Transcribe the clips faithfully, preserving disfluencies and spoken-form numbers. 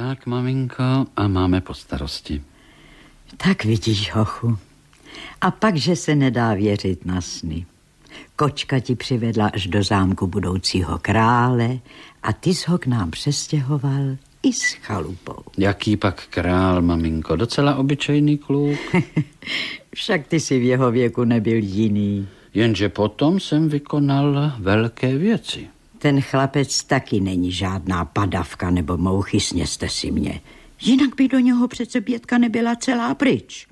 Tak, maminko, a máme po starosti. Tak vidíš, hochu. A pak, že se nedá věřit na sny. Kočka ti přivedla až do zámku budoucího krále a ty jsi ho k nám přestěhoval i s chalupou. Jaký pak král, maminko? Docela obyčejný kluk. Však ty si v jeho věku nebyl jiný. Jenže potom jsem vykonal velké věci. Ten chlapec taky není žádná padavka nebo mouchy, sněste si mě. Jinak by do něho přece Bětka nebyla celá pryč.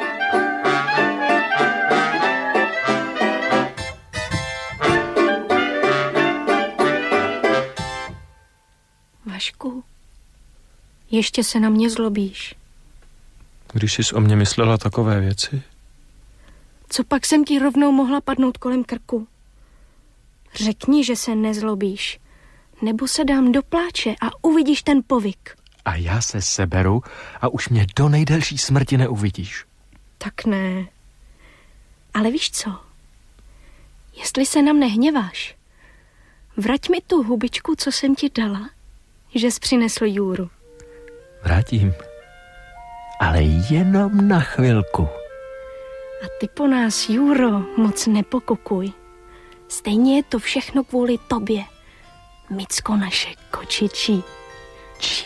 Vašku, ještě se na mě zlobíš. Když jsi o mě myslela takové věci? Co pak jsem ti rovnou mohla padnout kolem krku? Řekni, že se nezlobíš, nebo se dám do pláče a uvidíš ten povyk. A já se seberu a už mě do nejdelší smrti neuvidíš. Tak ne. Ale víš co? Jestli se nám nehněváš, vrať mi tu hubičku, co jsem ti dala, že jsi přinesl Jůru. Vrátím, ale jenom na chvilku. A ty po nás, Juro, moc nepokukuj. Stejně je to všechno kvůli tobě. Micko naše kočičí. Či,